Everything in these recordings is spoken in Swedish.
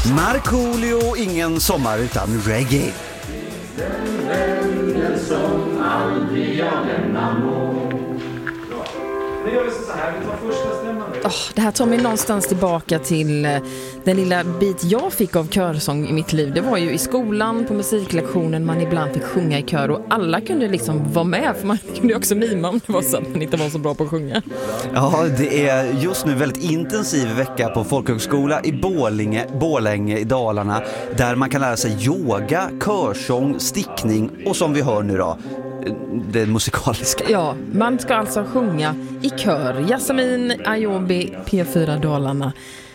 Markoolio, ingen sommar utan reggae. Den som aldrig jag lämnar må. Nu gör vi så här, vi tar första stämman nu. Det här tar mig någonstans tillbaka till den lilla bit jag fick av körsång i mitt liv. Det var ju i skolan, på musiklektionen, man ibland fick sjunga i kör och alla kunde liksom vara med, för man kunde också mima om det var så att man inte var så bra på att sjunga. Ja, det är just nu väldigt intensiv vecka på folkhögskola i Borlänge i Dalarna, där man kan lära sig yoga, körsång, stickning och som vi hör nu då, det musikaliska. Ja, man ska alltså sjunga i kör. Yasamin Ayobi, P4 Dalarna.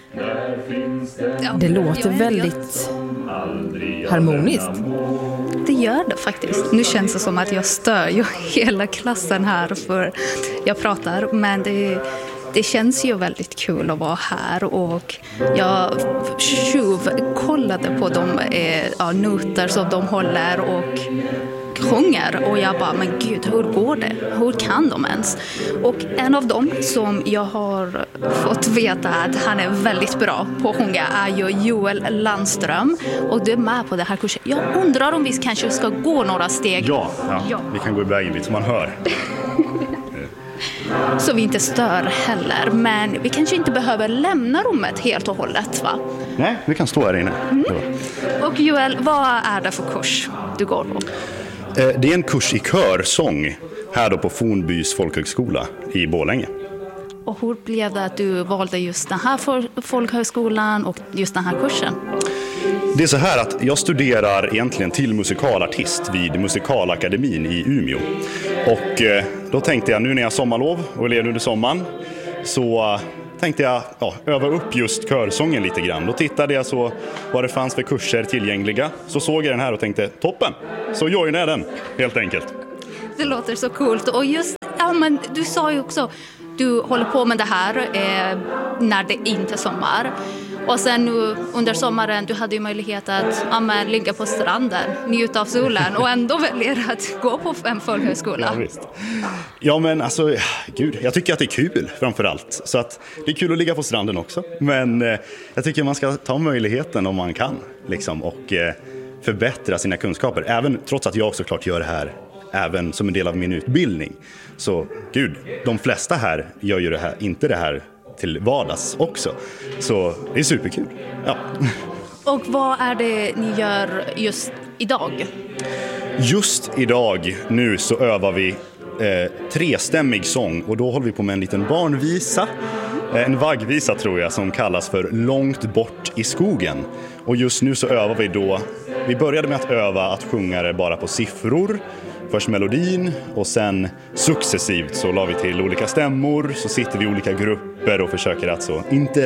Det låter väldigt harmoniskt. Det gör det faktiskt. Nu känns det som att jag stör ju hela klassen här för jag pratar, men det känns ju väldigt kul att vara här och jag kollade på de noter som de håller och sjunger och jag bara, men gud, hur går det? Hur kan de ens? Och en av dem som jag har fått veta att han är väldigt bra på att sjunga är ju Joel Landström och du är med på det här kursen. Jag undrar om vi kanske ska gå några steg. Ja. Vi kan gå iväg en bit som man hör. Så vi inte stör heller, men vi kanske inte behöver lämna rummet helt och hållet, va? Nej, vi kan stå här inne. Och Joel, vad är det för kurs du går på? Det är en kurs i körsång här då på Fornbys folkhögskola i Borlänge. Och hur blev det att du valde just den här folkhögskolan och just den här kursen? Det är så här att jag studerar egentligen till musikalartist vid Musikalakademin i Umeå. Och då tänkte jag, nu när jag har sommarlov och är ledig under sommaren, så tänkte jag öva upp just körsången lite grann. Då tittade jag så vad det fanns för kurser tillgängliga. Så såg jag den här och tänkte, toppen! Så joinade jag den, helt enkelt. Det låter så coolt. Och just, men du sa ju också, du håller på med det här när det inte är sommar. Och sen nu under sommaren, du hade ju möjlighet att ligga på stranden, njuta av solen och ändå väljer att gå på en folkhögskola. Ja, visst. Ja, men alltså, gud, jag tycker att det är kul framförallt. Så att det är kul att ligga på stranden också. Men jag tycker man ska ta möjligheten om man kan liksom, och förbättra sina kunskaper. Även trots att jag såklart gör det här även som en del av min utbildning. Så gud, de flesta här gör ju inte det här till vardags också. Så det är superkul. Ja. Och vad är det ni gör just idag? Just idag nu så övar vi trestämmig sång och då håller vi på med en liten barnvisa. En vaggvisa tror jag som kallas för Långt bort i skogen. Och just nu så övar vi då, vi började med att öva att sjunga det bara på siffror. Först melodin och sen successivt så la vi till olika stämmor, så sitter vi i olika grupper och försöker att så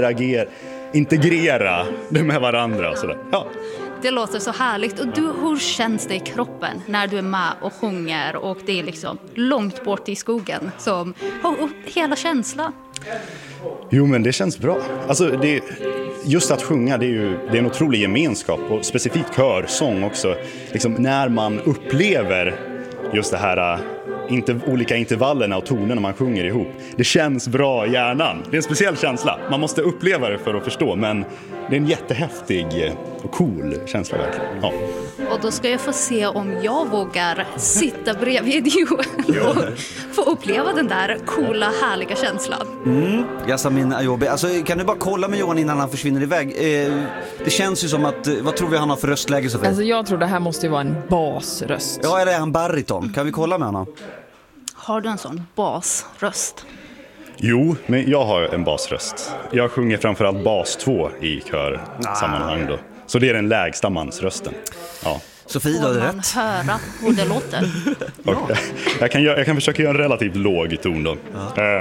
integrera det med varandra och sådär. Ja. Det låter så härligt. Och hur känns det i kroppen när du är med och sjunger och det är liksom långt bort i skogen? Och hela känslan. Jo, men det känns bra. Alltså just att sjunga, det är en otrolig gemenskap och specifikt körsång också. Liksom när man upplever just det här olika intervallerna och tonerna man sjunger ihop. Det känns bra i hjärnan. Det är en speciell känsla. Man måste uppleva det för att förstå, men det är en jättehäftig och cool känsla verkligen. Ja. Och då ska jag få se om jag vågar sitta bredvid Joel och få uppleva den där coola, härliga känslan. Yasamin Ayobi, alltså, kan du bara kolla med Johan innan han försvinner iväg? Det känns ju som att, vad tror vi han har för röstläge, Sofie? Alltså jag tror det här måste ju vara en basröst. Ja, eller är han bariton? Kan vi kolla med honom? Har du en sån basröst? Jo, men jag har en basröst. Jag sjunger framförallt bas 2 i körsammanhang då. Så det är den lägsta mansrösten. Ja. Sofie, du hade rätt. Får man höra hur det låter? Ja. Jag kan försöka göra en relativt låg ton då. Ja.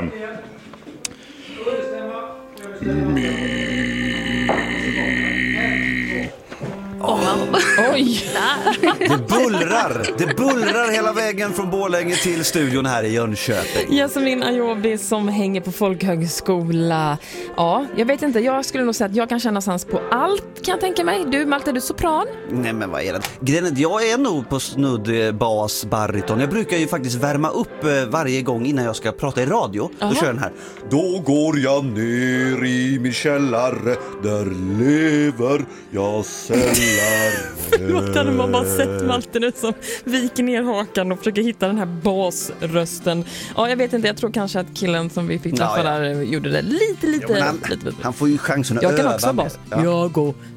Oj! Det bullrar hela vägen från Borlänge till studion här i Jönköping. Jasmin Ayobi som hänger på folkhögskola. Ja, jag vet inte, jag skulle nog säga att jag kan känna sans på allt, kan jag tänka mig. Du, Malte, är du sopran? Nej, men vad är det? Jag är nog på snudd bas, bariton. Jag brukar ju faktiskt värma upp varje gång innan jag ska prata i radio. Då kör den här. Då går jag ner i min källare, där lever jag sällar. Förlåt, hade man bara sett Malte nu som viker ner hakan och försöker hitta den här basrösten. Ja, jag vet inte, jag tror kanske att killen som vi fick träffa där gjorde det lite. Han får ju chansen att jag kan öva också bas. Ja. Jag går